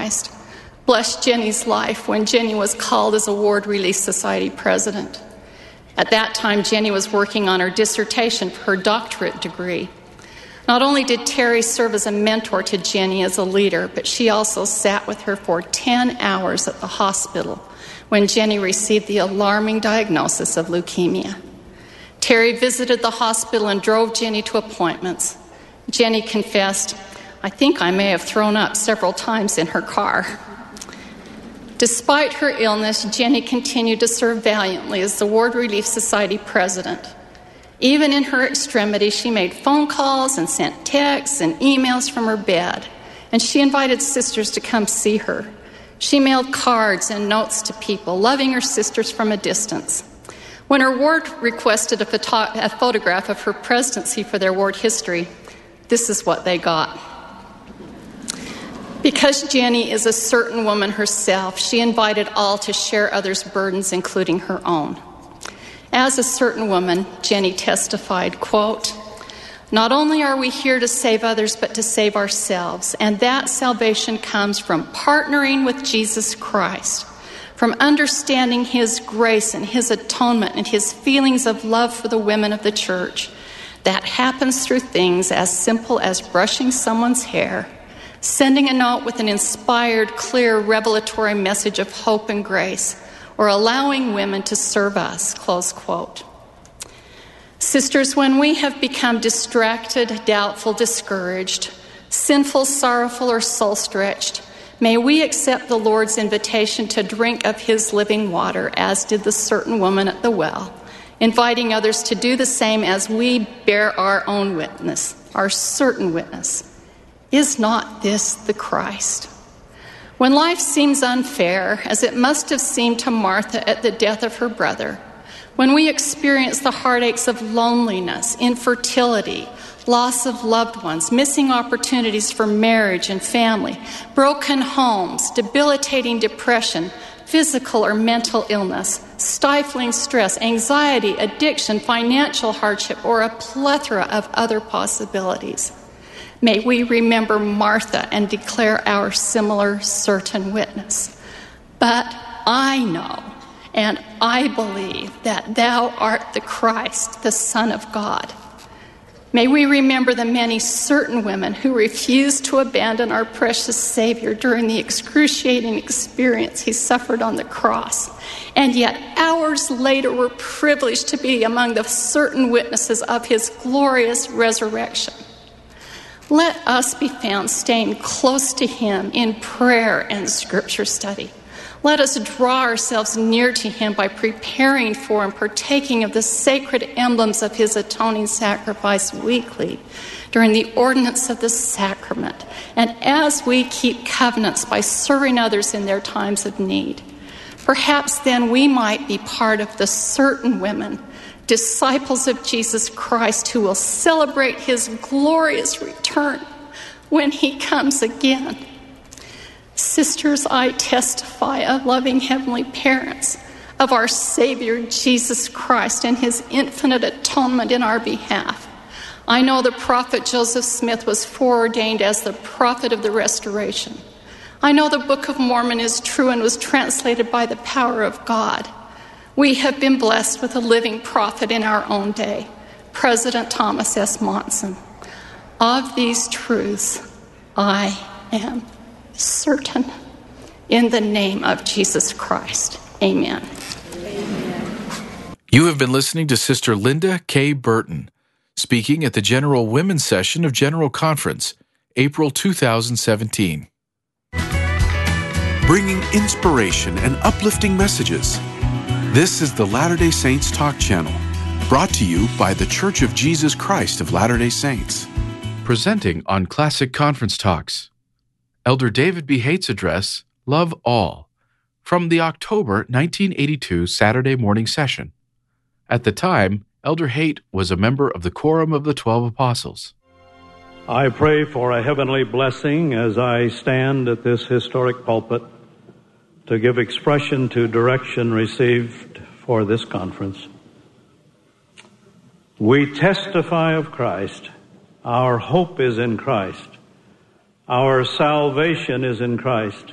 Christ blessed Jenny's life when Jenny was called as a Ward Relief Society president. At that time, Jenny was working on her dissertation for her doctorate degree. Not only did Terry serve as a mentor to Jenny as a leader, but she also sat with her for 10 hours at the hospital when Jenny received the alarming diagnosis of leukemia. Terry visited the hospital and drove Jenny to appointments. Jenny confessed, "I think I may have thrown up several times in her car." Despite her illness, Jenny continued to serve valiantly as the Ward Relief Society president. Even in her extremity, she made phone calls and sent texts and emails from her bed, and she invited sisters to come see her. She mailed cards and notes to people, loving her sisters from a distance. When her ward requested a photograph of her presidency for their ward history, this is what they got. Because Jenny is a certain woman herself, she invited all to share others' burdens, including her own. As a certain woman, Jenny testified, quote, "Not only are we here to save others, but to save ourselves. And that salvation comes from partnering with Jesus Christ, from understanding his grace and his atonement and his feelings of love for the women of the church. That happens through things as simple as brushing someone's hair, sending a note with an inspired, clear, revelatory message of hope and grace, or allowing women to serve us," close quote. Sisters, when we have become distracted, doubtful, discouraged, sinful, sorrowful, or soul-stretched, may we accept the Lord's invitation to drink of his living water, as did the certain woman at the well, inviting others to do the same as we bear our own witness, our certain witness. Is not this the Christ? When life seems unfair, as it must have seemed to Martha at the death of her brother, when we experience the heartaches of loneliness, infertility, loss of loved ones, missing opportunities for marriage and family, broken homes, debilitating depression, physical or mental illness, stifling stress, anxiety, addiction, financial hardship, or a plethora of other possibilities, may we remember Martha and declare our similar certain witness. But I know and I believe that thou art the Christ, the Son of God. May we remember the many certain women who refused to abandon our precious Savior during the excruciating experience he suffered on the cross, and yet hours later were privileged to be among the certain witnesses of his glorious resurrection. Let us be found staying close to him in prayer and scripture study. Let us draw ourselves near to him by preparing for and partaking of the sacred emblems of his atoning sacrifice weekly during the ordinance of the sacrament, and as we keep covenants by serving others in their times of need. Perhaps then we might be part of the certain women, disciples of Jesus Christ, who will celebrate his glorious return when he comes again. Sisters, I testify of loving heavenly parents of our Savior Jesus Christ and his infinite atonement in our behalf. I know the prophet Joseph Smith was foreordained as the prophet of the restoration. I know the Book of Mormon is true and was translated by the power of God. We have been blessed with a living prophet in our own day, President Thomas S. Monson. Of these truths, I am certain. In the name of Jesus Christ, amen. You have been listening to Sister Linda K. Burton, speaking at the General Women's Session of General Conference, April 2017. Bringing inspiration and uplifting messages. This is the Latter-day Saints Talk Channel, brought to you by The Church of Jesus Christ of Latter-day Saints. Presenting on Classic Conference Talks, Elder David B. Haight's address, Love All, from the October 1982 Saturday morning session. At the time, Elder Haight was a member of the Quorum of the 12 Apostles. I pray for a heavenly blessing as I stand at this historic pulpit to give expression to direction received for this conference. We testify of Christ. Our hope is in Christ. Our salvation is in Christ.